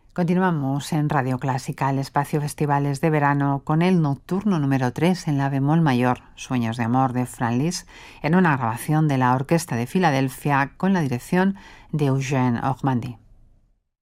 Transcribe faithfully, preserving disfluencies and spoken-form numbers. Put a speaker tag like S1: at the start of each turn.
S1: Continuamos en Radio Clásica, el espacio Festivales de Verano, con el nocturno número tres en la bemol mayor, Sueños de amor de Franz Liszt, en una grabación de la Orquesta de Filadelfia con la dirección de Eugène Ormandy.